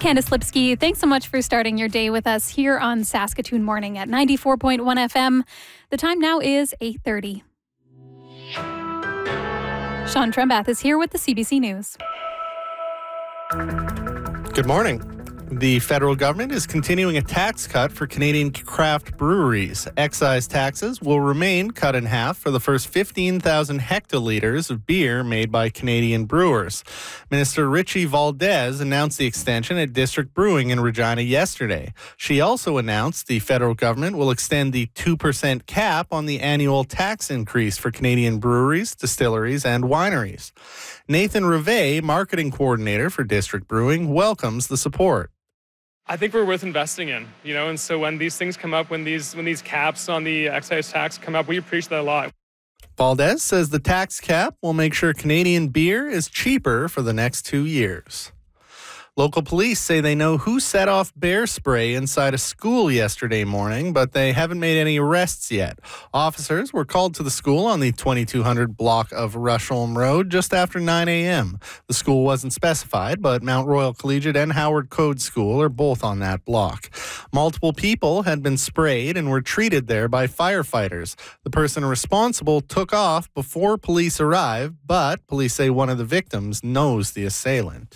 Candace Lipsky. Thanks so much for starting your day with us here on Saskatoon Morning at 94.1 FM. The time now is 8:30. Sean Trembath is here with the CBC News. Good morning. The federal government is continuing a tax cut for Canadian craft breweries. Excise taxes will remain cut in half for the first 15,000 hectoliters of beer made by Canadian brewers. Minister Richie Valdez announced the extension at District Brewing in Regina yesterday. She also announced the federal government will extend the 2% cap on the annual tax increase for Canadian breweries, distilleries, and wineries. Nathan Rivet, marketing coordinator for District Brewing, welcomes the support. I think we're worth investing in, and so when these things come up, when these caps on the excise tax come up, we appreciate that a lot. Valdez says the tax cap will make sure Canadian beer is cheaper for the next 2 years. Local police say they know who set off bear spray inside a school yesterday morning, but they haven't made any arrests yet. Officers were called to the school on the 2200 block of Rusholme Road just after 9 a.m. The school wasn't specified, but Mount Royal Collegiate and Howard Code School are both on that block. Multiple people had been sprayed and were treated there by firefighters. The person responsible took off before police arrived, but police say one of the victims knows the assailant.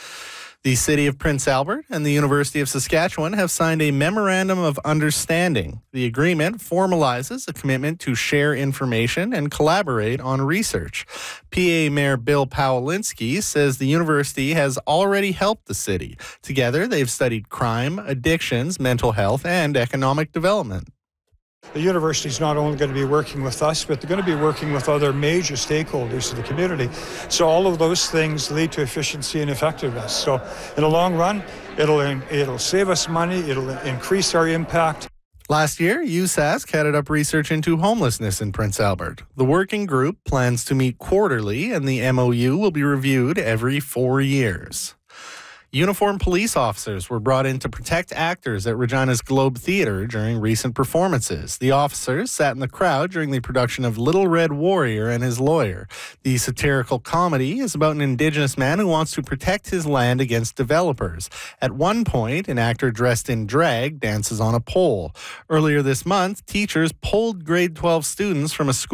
The City of Prince Albert and the University of Saskatchewan have signed a Memorandum of Understanding. The agreement formalizes a commitment to share information and collaborate on research. PA Mayor Bill Pawlinski says the university has already helped the city. Together, they've studied crime, addictions, mental health, and economic development. The university is not only going to be working with us, but they're going to be working with other major stakeholders of the community. So all of those things lead to efficiency and effectiveness. So in the long run, it'll save us money, it'll increase our impact. Last year, USask headed up research into homelessness in Prince Albert. The working group plans to meet quarterly, and the MOU will be reviewed every 4 years. Uniformed police officers were brought in to protect actors at Regina's Globe Theatre during recent performances. The officers sat in the crowd during the production of Little Red Warrior and His Lawyer. The satirical comedy is about an Indigenous man who wants to protect his land against developers. At one point, an actor dressed in drag dances on a pole. Earlier this month, teachers pulled grade 12 students from a school